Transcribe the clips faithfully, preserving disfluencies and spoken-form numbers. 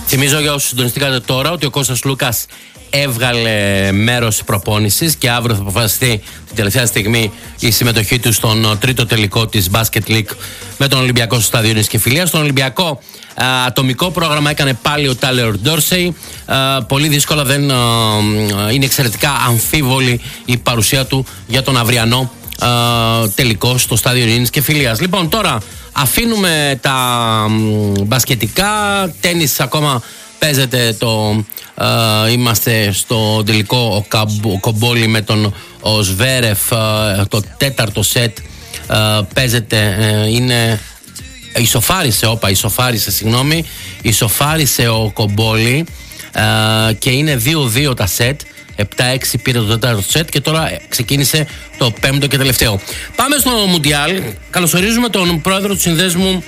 Θυμίζω για όσους συντονιστήκατε τώρα ότι ο Κώστας Λούκας έβγαλε μέρος προπόνησης και αύριο θα αποφασιστεί την τελευταία στιγμή η συμμετοχή του στον τρίτο τελικό της Basket League με τον Ολυμπιακό στο στάδιο Ειρήνης και Φιλίας. Στον Ολυμπιακό α, ατομικό πρόγραμμα έκανε πάλι ο Τάιλερ Ντόρσεϊ. Πολύ δύσκολα, δεν α, είναι εξαιρετικά αμφίβολη η παρουσία του για τον αυριανό α, τελικό στο στάδιο Ειρήνης και Φιλίας. Λοιπόν, τώρα αφήνουμε τα μ, μπασκετικά, τένις ακόμα παίζεται το... Uh, είμαστε στο τελικό ο, Καμπ, ο Κομπόλη με τον ο Σβέρεφ, uh, το τέταρτο σετ uh, παίζεται, uh, είναι ισοφάρισε, όπα, ισοφάρισε, συγγνώμη, ισοφάρισε ο Κομπόλη uh, και είναι δύο δύο τα σετ, επτά έξι πήρε το τέταρτο σετ και τώρα ξεκίνησε το πέμπτο και τελευταίο. Πάμε στο Μουντιάλ. Καλωσορίζουμε τον πρόεδρο του Συνδέσμου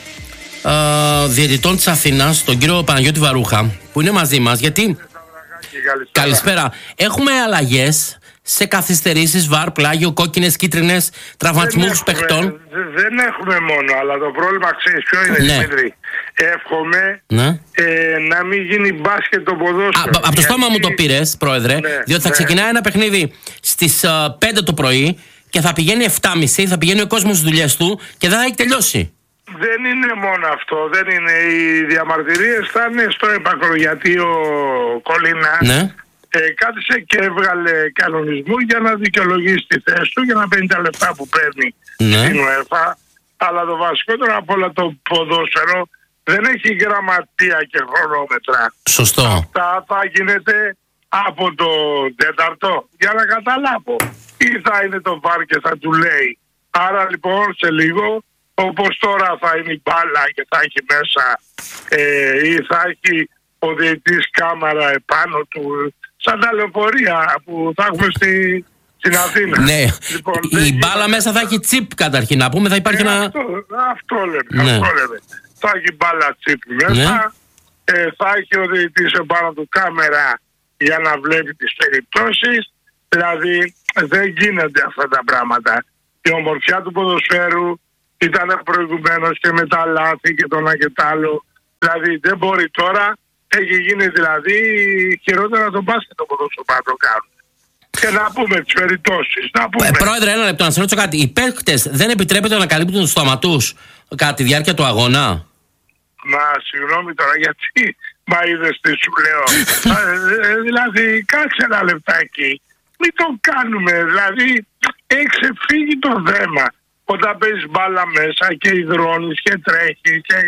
uh, Διαιτητών της Αθήνας, τον κύριο Παναγιώτη Βαρούχα, που είναι μαζί μας, γιατί Καλησπέρα. Καλησπέρα. Έχουμε αλλαγές σε καθυστερήσεις, βαρ, πλάγιο, κόκκινες, κίτρινες, τραυματισμούς παιχτών. Δεν έχουμε μόνο, αλλά το πρόβλημα ξέρεις ποιο είναι, ναι. Δημήτρη. Εύχομαι ναι. ε, να μην γίνει μπάσκετ το ποδόσφαιρο. Από το στόμα μου το πήρες, πρόεδρε, ναι, διότι θα ναι. ξεκινάει ένα παιχνίδι στις uh, πέντε το πρωί και θα πηγαίνει επτά και μισή, θα πηγαίνει ο κόσμος στις δουλειές του και δεν θα έχει τελειώσει. Δεν είναι μόνο αυτό, δεν είναι. Οι διαμαρτυρίες θα είναι στο έπακρο, γιατί ο Κολίνα ναι. ε, κάθισε και έβγαλε κανονισμού για να δικαιολογήσει τη θέση του, για να παίρνει τα λεφτά που παίρνει ναι. στην UEFA. Αλλά το βασικότερο από όλα, το ποδόσφαιρο δεν έχει γραμματεία και χρονόμετρα. Σωστό. Αυτά θα γίνεται από το τέταρτο, για να καταλάβω. Ή θα είναι το βαρ και θα του λέει. Άρα λοιπόν σε λίγο, όπως τώρα θα είναι η μπάλα και θα έχει μέσα ε, ή θα έχει ο διαιτητής κάμερα επάνω του, σαν τα λεωφορεία που θα έχουμε στη, στην Αθήνα. Ναι, λοιπόν, η μπάλα γίνει... μέσα θα έχει τσίπ καταρχήν, να πούμε, θα υπάρχει ε, ένα... Αυτό, αυτό λέμε, ναι. αυτό λέμε. Θα έχει μπάλα τσίπ μέσα, ναι. ε, θα έχει ο διαιτητής επάνω του κάμερα για να βλέπει τις περιπτώσεις. Δηλαδή δεν γίνονται αυτά τα πράγματα. Η ομορφιά του ποδοσφαίρου ήταν προηγουμένως και με τα λάθη και το ένα και το άλλο. Δηλαδή δεν μπορεί τώρα, έχει γίνει δηλαδή χειρότερα τον μπάσκετ το ποδόσφαιρο να το κάνουν. Και να πούμε τις περιπτώσεις. Να πούμε. Ε, πρόεδρε, ένα λεπτό, να σε ρωτήσω κάτι. Οι παίκτες δεν επιτρέπεται να καλύπτουν τους στοματούς κατά τη διάρκεια του αγώνα? Μα συγγνώμη τώρα, γιατί μα είδες τι σου λέω. ε, δηλαδή κάτσε ένα λεπτάκι. Μην το κάνουμε, δηλαδή έχει ξεφύγει το θέμα. Όταν παίζεις μπάλα μέσα και υδρώνεις και τρέχεις και...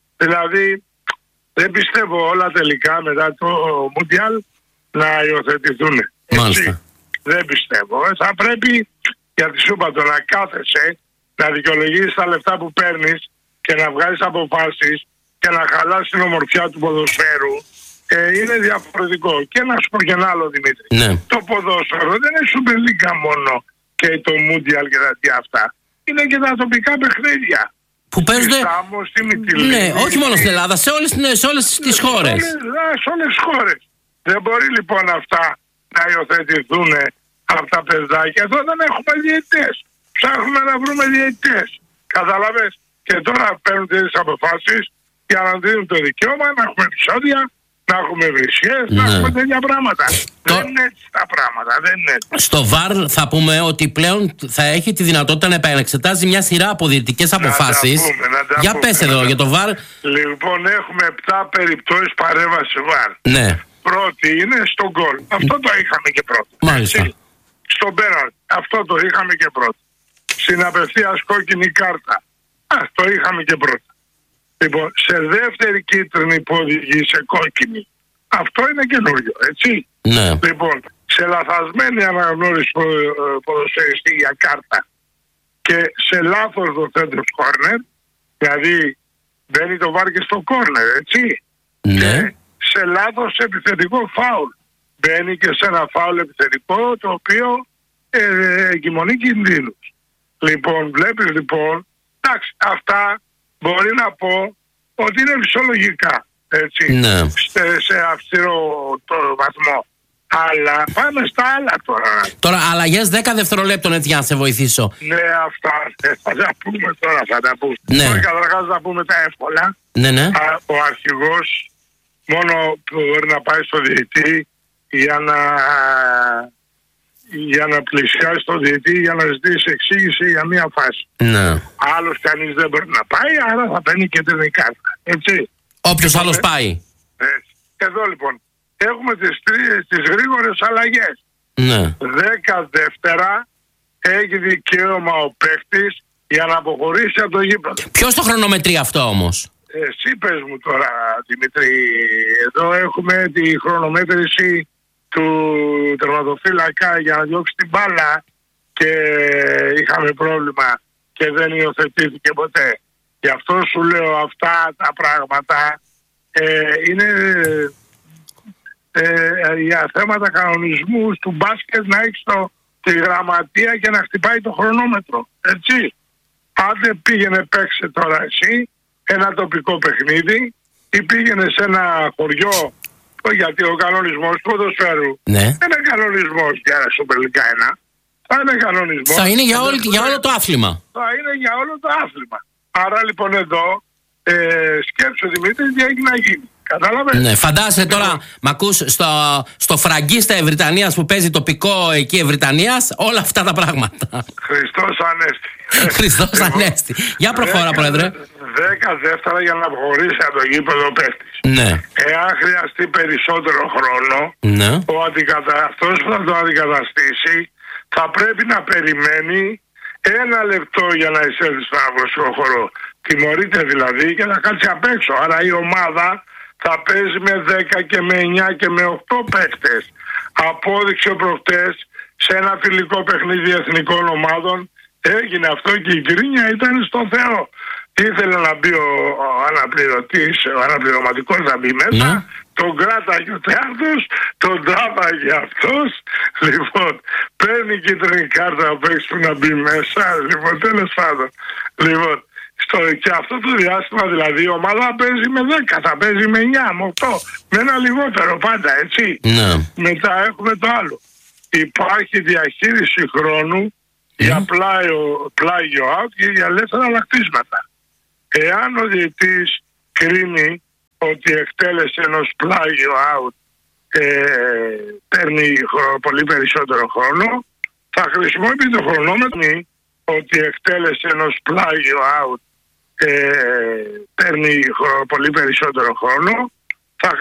Δηλαδή δεν πιστεύω όλα τελικά μετά το Μουντιάλ να υιοθετηθούν. Μάλιστα. Δεν πιστεύω. Θα πρέπει, γιατί σου είπα το, να κάθεσαι, να δικαιολογήσεις τα λεφτά που παίρνεις και να βγάλεις αποφάσεις και να χαλάσεις την ομορφιά του ποδοσφαίρου. Ε, είναι διαφορετικό. Και να σου πω και ένα άλλο, Δημήτρη. Ναι. Το ποδόσφαιρο δεν είναι Super League μόνο και το Mundial και τα τι αυτά. Είναι και τα τοπικά παιχνίδια. Που παίζονται. Σάμο, στη Μυτιλίνη. Ναι, όχι μόνο στην Ελλάδα, σε όλες, ναι, σε όλες τις ναι, χώρες. Σε όλες, σε όλες τις χώρες. Δεν μπορεί λοιπόν αυτά να υιοθετηθούν από τα παιδάκια. Εδώ δεν έχουμε διαιτητές. Ψάχνουμε να βρούμε διαιτητές. Κατάλαβες. Και τώρα παίρνουν τις αποφάσεις για να δίνουν το δικαίωμα να έχουμε επεισόδια, να έχουμε βρισιές, ναι. να έχουμε τέτοια πράγματα. Το... Δεν είναι έτσι τα πράγματα, δεν είναι έτσι. Στο βαρ θα πούμε ότι πλέον θα έχει τη δυνατότητα να επανεξετάζει μια σειρά από διαιτητικές αποφάσεις. Για πούμε, πες εδώ, για το βαρ. Λοιπόν, έχουμε επτά περιπτώσεις παρέμβαση βαρ. Ναι. Πρώτη είναι στο γκολ. Αυτό το είχαμε και πρώτο. Μάλιστα. Έτσι. Στον πέναλτι. Αυτό το είχαμε και πρώτο. Στην απευθείας κόκκινη κάρτα. Α, το είχαμε και πρώτο. Λοιπόν, σε δεύτερη κίτρινη που οδηγεί σε κόκκινη. Αυτό είναι καινούριο, έτσι. Ναι. Λοιπόν, σε λαθασμένη αναγνώριση ποδοσφαιριστή για κάρτα και σε λάθος το center corner, δηλαδή μπαίνει το βάρ και στο corner, έτσι. Ναι. Και σε λάθος επιθετικό φάουλ. Μπαίνει και σε ένα φάουλ επιθετικό το οποίο ε, εγκυμονεί κινδύνους. Λοιπόν, βλέπεις λοιπόν, εντάξει, αυτά μπορεί να πω ότι είναι φυσιολογικά, έτσι, ναι. σε, σε αυστηρό το βαθμό. Αλλά πάμε στα άλλα τώρα. Τώρα αλλαγές δέκα δευτερολέπτων, έτσι, για να σε βοηθήσω. Ναι, αυτά θα τα πούμε τώρα, θα τα πούμε. Ναι. Τώρα καταρχάς θα πούμε τα εύκολα. Ναι, ναι. Α, ο αρχηγός μόνο μπορεί να πάει στο διαιτητή για να, για να πλησιάσει τον διαιτητή για να ζητήσει εξήγηση για μία φάση. Ναι. Άλλος κανείς δεν μπορεί να πάει, άρα θα παίρνει κεντρική κάρτα. Έτσι. Όποιος άλλος πάει. Έτσι. Εδώ λοιπόν έχουμε τις, τις γρήγορες αλλαγές. Ναι. Δέκα δεύτερα έχει δικαίωμα ο παίκτης για να αποχωρήσει από το γήπεδο. Ποιος το χρονομετρεί αυτό όμως? Εσύ πες μου τώρα, Δημήτρη. Εδώ έχουμε τη χρονομέτρηση του τερματοφύλακα για να διώξει την μπάλα και είχαμε πρόβλημα και δεν υιοθετήθηκε ποτέ. Γι' αυτό σου λέω αυτά τα πράγματα ε, είναι ε, για θέματα κανονισμού του μπάσκετ, να έχεις το, τη γραμματεία και να χτυπάει το χρονόμετρο. Έτσι. Άντε πήγαινε παίξε τώρα εσύ ένα τοπικό παιχνίδι ή πήγαινε σε ένα χωριό, γιατί ο κανονισμός του ποδοσφαίρου ναι. δεν είναι κανονισμός για Super League ένα. Θα είναι κανονισμός. Θα είναι για, όλη, για όλο το άθλημα. Θα είναι για όλο το άθλημα. Άρα λοιπόν εδώ ε, σκέψου Δημήτρη τι έχει να γίνει. Κατάλαβες. Ναι, φαντάζεσαι τώρα, μ' ακούς, στο, στο Φραγκίστα Ευρυτανίας που παίζει τοπικό εκεί Ευρυτανίας, όλα αυτά τα πράγματα. Χριστός Ανέστη. Χριστός Ανέστη. Για προχώρα, Πρόεδρε. Δέκα δεύτερα για να αποχωρήσει από το γήπεδο παίχτης. Ναι. Εάν χρειαστεί περισσότερο χρόνο, ναι. ο αντικατα... αυτός που θα το αντικαταστήσει θα πρέπει να περιμένει ένα λεπτό για να εισέλθει στον αγωνιστικό χώρο. Τιμωρείται δηλαδή και θα κάτσει απ' έξω. Άρα η ομάδα θα παίζει με δέκα και με εννιά και με οκτώ παίκτες. Απόδειξε προχτές σε ένα φιλικό παιχνίδι εθνικών ομάδων. Έγινε αυτό και η γκρίνια ήταν στο Θεό. Ήθελε να μπει ο, ο αναπληρωτής, ο αναπληρωματικός να μπει μέσα. Ναι. Τον κράταγε ο Τεάρτος, τον τράβαγε αυτός. Λοιπόν, παίρνει κίτρινη κάρτα απ' έξω να μπει μέσα. Λοιπόν, τέλος πάντων. Λοιπόν, στο, και αυτό το διάστημα δηλαδή η ομάδα παίζει με δέκα, θα παίζει με εννιά, με οκτώ, με ένα λιγότερο πάντα, έτσι. Ναι. Μετά έχουμε το άλλο. Υπάρχει διαχείριση χρόνου mm. για πλάγιο, πλάγιο out και για ελεύθερα αλλακτίσματα. Εάν ο διαιτής κρίνει ότι η εκτέλεση ενός πλάγιο out ε, παίρνει πολύ περισσότερο χρόνο, θα χρησιμοποιεί το χρονόμετρο ότι η εκτέλεση ενός πλάγιο out ε, παίρνει πολύ περισσότερο χρόνο,